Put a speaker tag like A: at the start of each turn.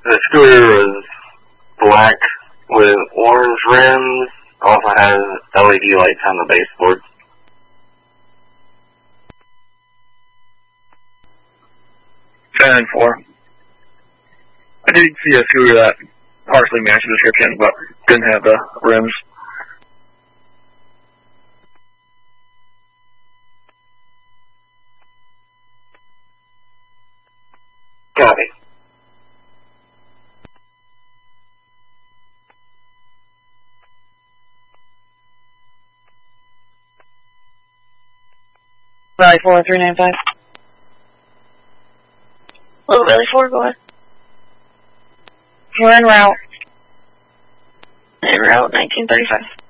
A: The scooter was black with orange rims. Also has LED lights on the baseboard.
B: 10-4. I did see a scooter that partially matched the description, but didn't have the rims.
A: Copy.
C: Valley 41395.
D: Hello, Valley 4, go ahead.
C: We're en route.
D: En route 1935.